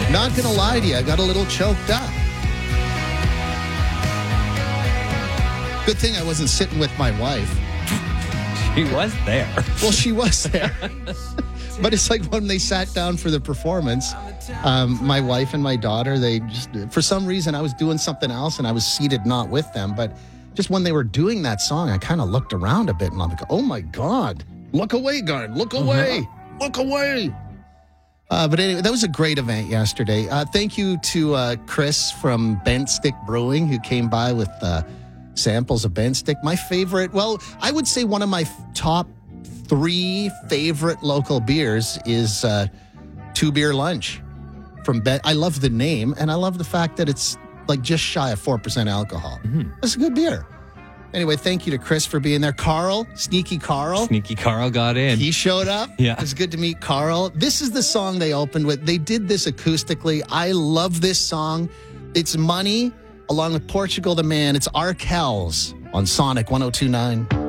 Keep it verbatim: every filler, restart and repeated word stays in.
Not going to lie to you, I got a little choked up. Good thing I wasn't sitting with my wife. She was there. Well, she was there. But it's like when they sat down for the performance, um, my wife and my daughter, they just, for some reason, I was doing something else and I was seated not with them. But just when they were doing that song, I kind of looked around a bit and I'm like, oh my God, look away, guard, look away, uh-huh. look away. Uh, but anyway, that was a great event yesterday. Uh, thank you to uh, Chris from Bent Stick Brewing who came by with uh, samples of Bent Stick. My favorite, well, I would say one of my f- top three favorite local beers is uh, Two Beer Lunch from Bent. I love the name and I love the fact that it's like just shy of four percent alcohol. Mm-hmm. It's a good beer. Anyway, thank you to Chris for being there. Carl, Sneaky Carl. Sneaky Carl got in. He showed up. Yeah. It was good to meet Carl. This is the song they opened with. They did this acoustically. I love this song. It's Money, along with Portugal the Man. It's Arkells on Sonic one oh two point nine.